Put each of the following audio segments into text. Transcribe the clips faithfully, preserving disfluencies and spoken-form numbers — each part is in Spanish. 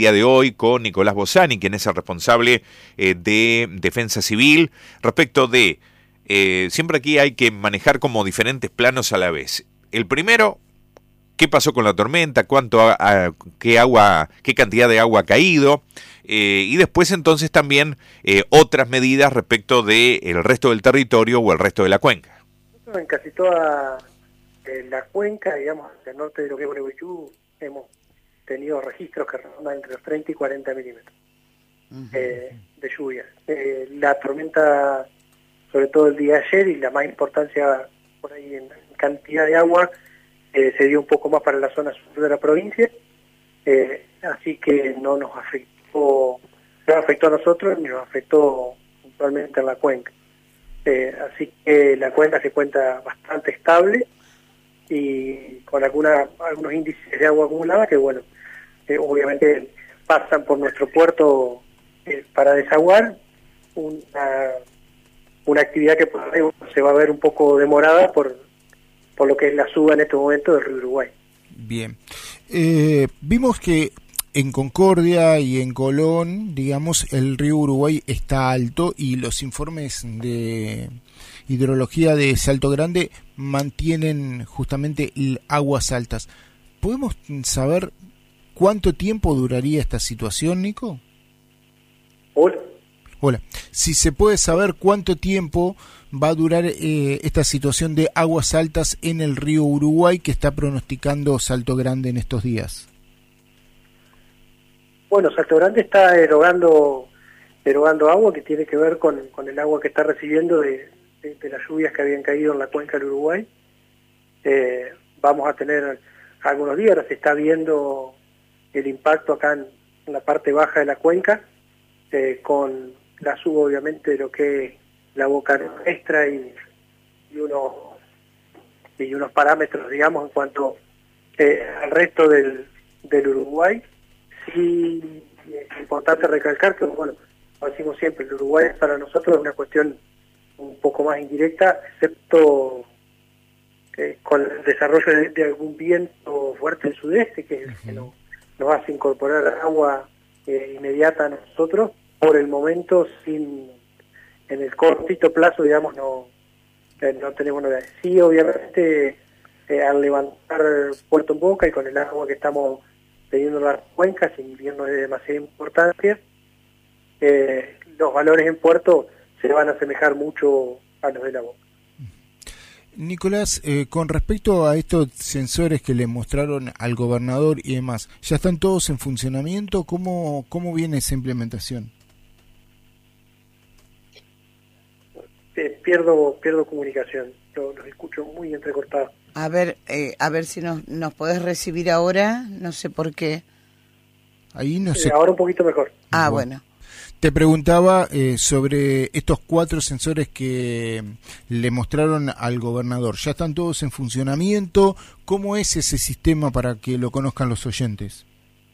día de hoy con Nicolás Bossani, quien es el responsable eh, de Defensa Civil, respecto de, eh, siempre aquí hay que manejar como diferentes planos a la vez. El primero, ¿qué pasó con la tormenta? ¿Cuánto, a, a, qué agua, qué cantidad de agua ha caído? Eh, y después entonces también eh, otras medidas respecto del resto del territorio o el resto de la cuenca. En casi toda eh, la cuenca, digamos, del norte de lo que es Gualeguaychú, hemos tenido registros que rondan entre los treinta y cuarenta milímetros uh-huh. eh, de lluvia. Eh, la tormenta, sobre todo el día de ayer, y la más importancia por ahí en cantidad de agua, eh, se dio un poco más para la zona sur de la provincia, eh, así que no nos afectó, no nos afectó a nosotros ni nos afectó puntualmente en la cuenca. Eh, así que la cuenca se cuenta bastante estable y con alguna, algunos índices de agua acumulada que, bueno, eh, obviamente pasan por nuestro puerto eh, para desaguar, una, una actividad que por ahí se va a ver un poco demorada por, por lo que es la suba en este momento del río Uruguay. Bien. Eh, vimos que en Concordia y en Colón, digamos, el río Uruguay está alto y los informes de hidrología de Salto Grande mantienen justamente aguas altas. ¿Podemos saber cuánto tiempo duraría esta situación, Nico? Hola. Hola. Si se puede saber cuánto tiempo va a durar eh, esta situación de aguas altas en el río Uruguay que está pronosticando Salto Grande en estos días. Bueno, Salto Grande está erogando, erogando agua que tiene que ver con, con el agua que está recibiendo de, de, de las lluvias que habían caído en la cuenca del Uruguay. Eh, vamos a tener algunos días, ahora se está viendo el impacto acá en, en la parte baja de la cuenca, eh, con la suba obviamente de lo que es la boca nuestra y, y, unos, y unos parámetros, digamos, en cuanto eh, al resto del, del Uruguay. Sí, es importante recalcar que, bueno, lo decimos siempre, el Uruguay para nosotros es una cuestión un poco más indirecta, excepto eh, con el desarrollo de, de algún viento fuerte del sudeste, que es el que nos, nos hace incorporar agua eh, inmediata a nosotros. Por el momento, sin en el cortito plazo, digamos, no, eh, no tenemos novedades. Sí, obviamente, eh, al levantar Puerto en Boca y con el agua que estamos teniendo las cuencas, sin bien no es de demasiada importancia, eh, los valores en puerto se van a asemejar mucho a los de la boca. Nicolás, eh, con respecto a estos sensores que le mostraron al gobernador y demás, ¿ya están todos en funcionamiento? ¿Cómo, cómo viene esa implementación? Eh, pierdo pierdo comunicación, los, los escucho muy entrecortados. A ver, eh, a ver si nos, nos podés recibir ahora, no sé por qué. Ahí no sé. Eh, ahora un poquito mejor. Ah, bueno. bueno. Te preguntaba eh, sobre estos cuatro sensores que le mostraron al gobernador. ¿Ya están todos en funcionamiento? ¿Cómo es ese sistema para que lo conozcan los oyentes?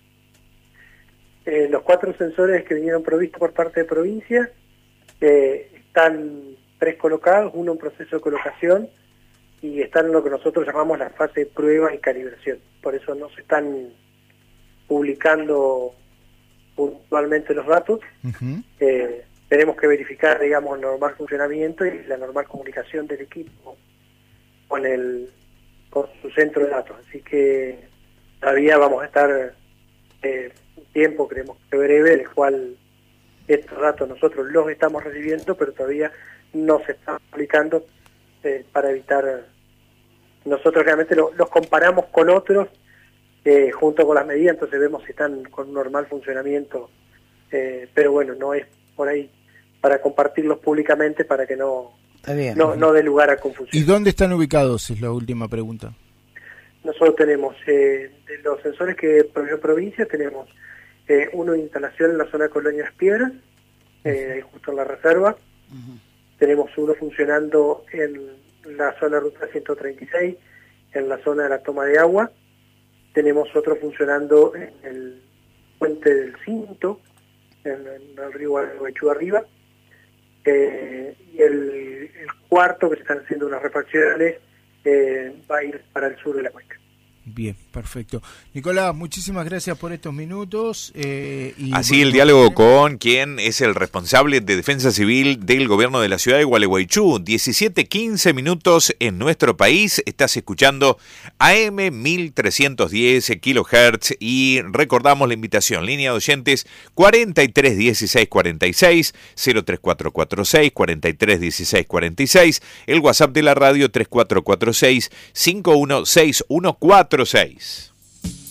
Eh, los cuatro sensores que vinieron provistos por parte de provincia, eh, están tres colocados, uno en proceso de colocación, y están en lo que nosotros llamamos la fase de prueba y calibración. Por eso no se están publicando puntualmente los datos. Uh-huh. eh, tenemos que verificar, digamos, el normal funcionamiento y la normal comunicación del equipo con el con su centro de datos. Así que todavía vamos a estar eh, un tiempo, creemos que breve, el cual estos datos nosotros los estamos recibiendo, pero todavía no se están aplicando eh, para evitar. Nosotros realmente lo, los comparamos con otros eh, junto con las medidas, entonces vemos si están con un normal funcionamiento, eh, pero bueno, no es por ahí para compartirlos públicamente para que no, no, no dé lugar a confusión. ¿Y dónde están ubicados? Es la última pregunta. Nosotros tenemos, eh, de los sensores que proveyó provincia, tenemos eh, uno de instalación en la zona de Colonia Las Piedras, eh, justo en la reserva. Uh-huh. Tenemos uno funcionando en la zona ruta ciento treinta y seis, en la zona de la toma de agua. Tenemos otro funcionando en el puente del Cinto, en, en el río Gualeguaychú arriba. Eh, y el, el cuarto, que se están haciendo unas refacciones, eh, va a ir para el sur de la cuenca. Bien, perfecto. Nicolás, muchísimas gracias por estos minutos. Eh, y Así bueno, el diálogo con quien es el responsable de Defensa Civil del gobierno de la ciudad de Gualeguaychú. diecisiete quince minutos en nuestro país. Estás escuchando A M mil trescientos diez kilohertz y recordamos la invitación. Línea de oyentes cuarenta y tres dieciséis cuarenta y seis, cero tres cuatro cuatro seis, cuarenta y tres dieciséis cuarenta y seis. El WhatsApp de la radio tres cuatro cuatro seis, cinco uno seis uno cuatro seis.